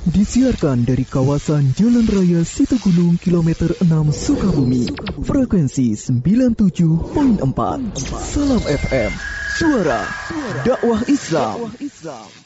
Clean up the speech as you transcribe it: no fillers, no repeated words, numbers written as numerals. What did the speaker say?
Disiarkan dari kawasan Jalan Raya Situgunung kilometer 6 Sukabumi. Frekuensi 97.4. Salam FM, suara dakwah Islam.